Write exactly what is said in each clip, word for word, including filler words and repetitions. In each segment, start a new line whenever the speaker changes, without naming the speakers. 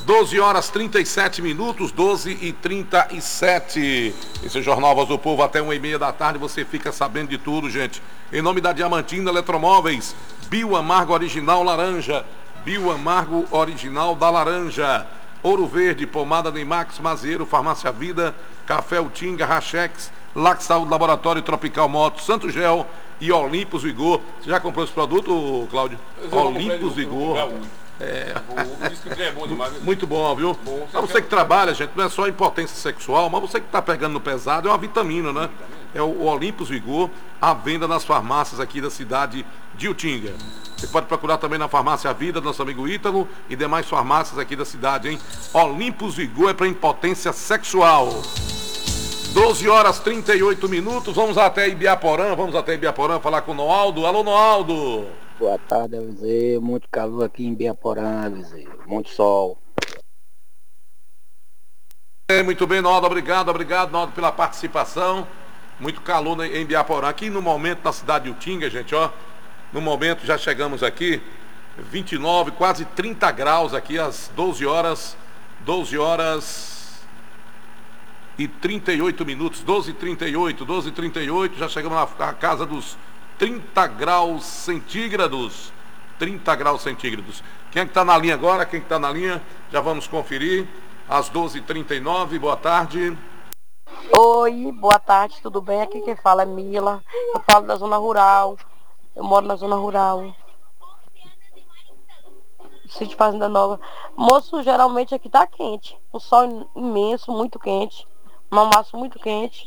doze horas trinta e sete minutos, doze e trinta e sete. Esse é o Jornal Voz do Povo, até uma e meia da tarde você fica sabendo de tudo, gente. Em nome da Diamantina Eletromóveis, Bio Amargo Original Laranja, Bio Amargo Original da Laranja, Ouro Verde, Pomada Neymax, Mazeiro, Farmácia Vida, Café Utinga, Rachex, Lac Saúde Laboratório Tropical Moto, Santo Gel e Olympus Vigor. Você já comprou esse produto, Cláudio? Olympus Vigor. É. É bom demais, né? Muito bom, viu? Bom, para você que trabalha, gente, não é só impotência sexual, mas você que está pegando no pesado, é uma vitamina, né? É o Olympus Vigor, à venda nas farmácias aqui da cidade de Utinga. Você pode procurar também na farmácia Vida do nosso amigo Ítalo e demais farmácias aqui da cidade, hein? Olympus Vigor é para impotência sexual. doze horas trinta e oito minutos, vamos até Ibiaporã, vamos até Ibiaporã falar com o Noaldo. Alô, Noaldo.
Boa tarde, Aviseu. Muito calor aqui em Ibiaporã, Aviseu. Muito sol.
É, muito bem, Noaldo. Obrigado, obrigado, Noaldo, pela participação. Muito calor em Ibiaporã. Aqui no momento, na cidade de Utinga, gente, ó. No momento, já chegamos aqui, vinte e nove, quase trinta graus aqui, às doze horas, doze horas e trinta e oito minutos. doze e trinta e oito, doze e trinta e oito, já chegamos na casa dos trinta graus centígrados. trinta graus centígrados. Quem é que está na linha agora? Quem está na linha? Já vamos conferir. Às doze e trinta e nove, boa tarde.
Oi, boa tarde, tudo bem? Aqui quem fala é Mila. Eu falo da zona rural. Eu moro na zona rural. Sítio Fazenda Nova. Moço, geralmente aqui tá quente. Um sol imenso, muito quente. Uma massa muito quente.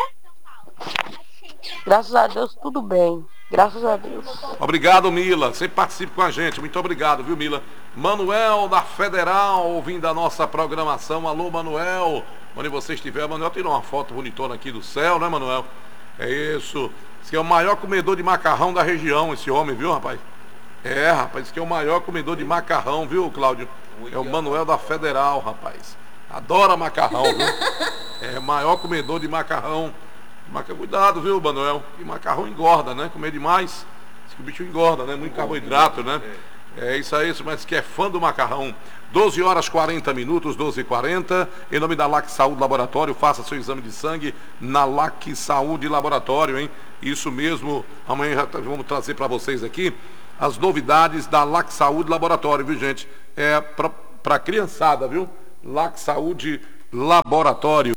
Graças a Deus, tudo bem. Graças a Deus.
Obrigado, Mila. Você participa com a gente. Muito obrigado, viu, Mila? Manuel da Federal, ouvindo a nossa programação. Alô, Manuel. Onde você estiver, Manuel tirou uma foto bonitona aqui do céu, né, Manuel? É isso. Esse é o maior comedor de macarrão da região, esse homem, viu, rapaz? É, rapaz, esse que é o maior comedor de macarrão, viu, Cláudio? É o Manuel da Federal, rapaz. Adora macarrão, viu? É o maior comedor de macarrão. Maca... Cuidado, viu, Manuel? E macarrão engorda, né? Comer demais, diz que o bicho engorda, né? Muito carboidrato, né? É isso aí, mas que é fã do macarrão. doze horas quarenta minutos, doze e quarenta. Em nome da Lac Saúde Laboratório, faça seu exame de sangue na Lac Saúde Laboratório, hein? Isso mesmo. Amanhã já vamos trazer para vocês aqui as novidades da Lac Saúde Laboratório, viu, gente? É para criançada, viu? Lac Saúde Laboratório.